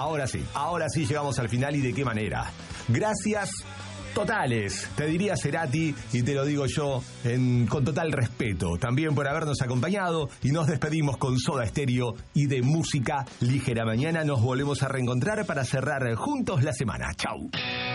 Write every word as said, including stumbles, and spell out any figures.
ahora sí, ahora sí llegamos al final y de qué manera. Gracias totales, te diría Cerati, y te lo digo yo en, con total respeto, también por habernos acompañado, y nos despedimos con Soda Stereo y de música ligera. Mañana nos volvemos a reencontrar para cerrar juntos la semana. Chau.